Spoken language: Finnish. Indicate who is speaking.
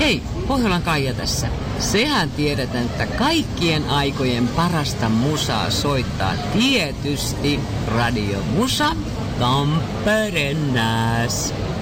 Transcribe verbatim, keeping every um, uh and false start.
Speaker 1: Hei, Pohjolan Kaija tässä. Sehän tiedetään, että kaikkien aikojen parasta musaa soittaa tietysti Radio Musa Tampereen Nääs.